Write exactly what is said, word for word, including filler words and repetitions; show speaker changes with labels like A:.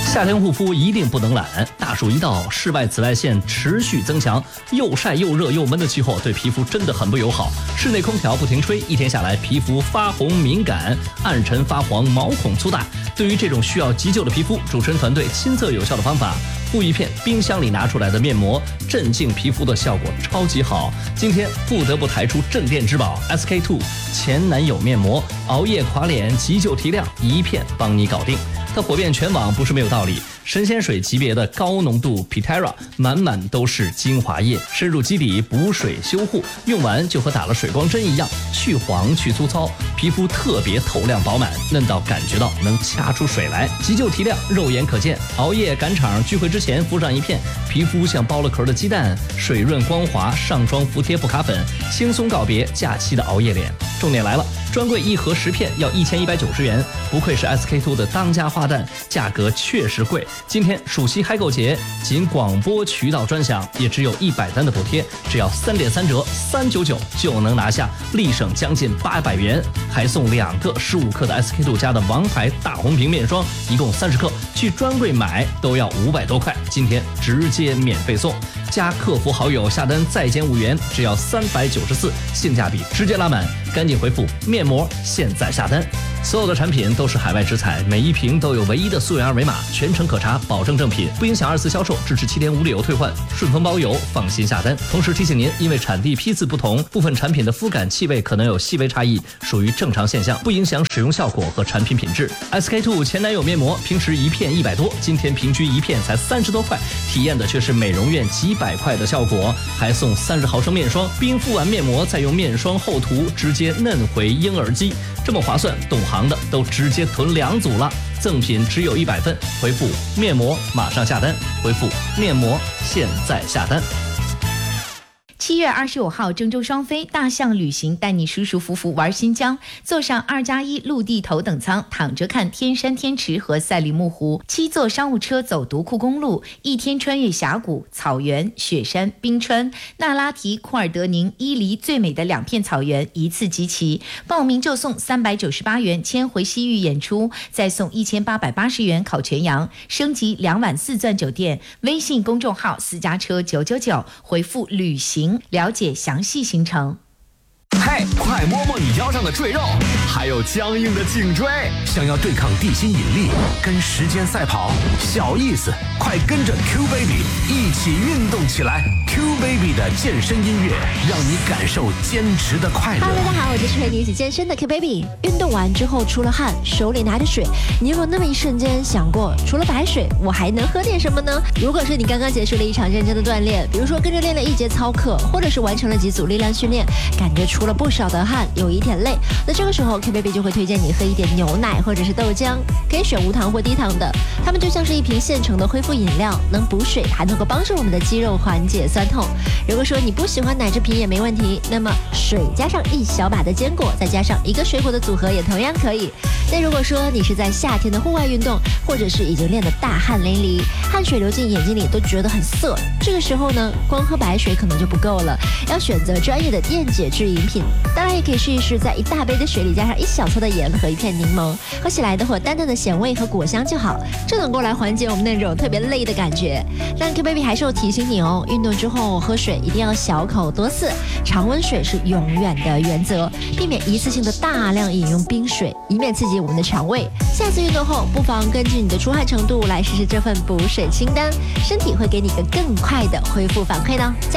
A: 夏天护肤一定不能懒，大暑一到，室外紫外线持续增强，又晒又热又闷的气候对皮肤真的很不友好。室内空调不停吹，一天下来皮肤发红敏感、暗沉发黄、毛孔粗大。对于这种需要急救的皮肤，主持人团队亲测有效的方法，敷一片冰箱里拿出来的面膜，镇静皮肤的效果超级好。今天不得不抬出镇店之宝 S K two 前男友面膜，熬夜垮脸急救提亮，一片帮你搞定。它火遍全网不是没有道理，神仙水级别的高浓度 Pitera 满满都是精华液，深入基底补水修护，用完就和打了水光针一样，去黄去粗糙，皮肤特别透亮饱满，嫩到感觉到能掐出水来，急救提亮，肉眼可见。熬夜赶场聚会之前敷上一片，皮肤像剥了壳的鸡蛋，水润光滑，上妆服帖不卡粉，轻松告别假期的熬夜脸。重点来了，专柜一盒十片要一千一百九十元，不愧是 S K two 的当家花旦，价格确实贵。今天暑期嗨购节，仅广播渠道专享，也只有一百单的补贴，只要三点三折，三九九就能拿下，立省将近八百元，还送两个十五克的 S K two 家的王牌大红瓶面霜，一共三十克，去专柜买都要五百多块，今天直接免费送，加客服好友下单再减五元，只要三百九十四，性价比直接拉满，赶紧回复面膜，现在下单。所有的产品都是海外直采，每一瓶都有唯一的溯源二维码，全程可查，保证正品，不影响二次销售，支持七天无理由退换，顺丰包邮，放心下单。同时提醒您，因为产地批次不同，部分产品的肤感气味可能有细微差异，属于正常现象，不影响使用效果和产品品质。S K two 前男友面膜平时一片一百多，今天平均一片才三十多块，体验的却是美容院几百块的效果，还送三十毫升面霜，冰敷完面膜再用面霜厚涂，直接嫩回婴儿肌，这么划算，懂行的都直接囤两组了。赠品只有一百份，回复面膜马上下单，回复面膜现在下单。
B: 七月二十五号，郑州双飞大象旅行带你舒舒服服玩新疆，坐上二加一陆地头等舱，躺着看天山天池和赛里木湖，七座商务车走独库公路，一天穿越峡谷、草原、雪山、冰川，那拉提、库尔德宁、伊犁最美的两片草原一次集齐。报名就送三百九十八元千回西域演出，再送一千八百八十元烤全羊，升级两晚四钻酒店。微信公众号私家车九九九，回复旅行了解详细行程。
C: 嘿，快摸摸你腰上的赘肉，还有僵硬的颈椎，想要对抗地心引力，跟时间赛跑，小意思，快跟着 Q Baby 一起运动起来。Q Baby 的健身音乐，让你感受坚持的快乐。
D: Hello， 大家好，我就是陪你一起健身的 Q Baby。运动完之后出了汗，手里拿着水，你有没有那么一瞬间想过，除了白水，我还能喝点什么呢？如果是你刚刚结束了一场认真的锻炼，比如说跟着练了一节操课，或者是完成了几组力量训练，感觉出了不少的汗，有一点累，那这个时候 Q Baby 就会推荐你喝一点牛奶或者是豆浆，可以选无糖或低糖的，它们就像是一瓶现成的恢复饮料，能补水，还能够帮助我们的肌肉缓解酸痛。如果说你不喜欢奶制品也没问题，那么水加上一小把的坚果，再加上一个水果的组合也同样可以。但如果说你是在夏天的户外运动，或者是已经练得大汗淋漓，汗水流进眼睛里都觉得很涩，这个时候呢，光喝白水可能就不够了，要选择专业的电解质饮品。当然也可以试一试，在一大杯的水里加上一小撮的盐和一片柠檬，喝起来的会淡淡的咸味和果香就好，这能够来缓解我们那种特别累的感觉。但 Q Baby 还是要提醒你哦，运动之后喝水一定要小口多次，常温水是永远的原则，避免一次性的大量饮用冰水，以免刺激我们的肠胃。下次运动后，不妨根据你的出汗程度来试试这份补水清单，身体会给你一个更快的恢复反馈呢。加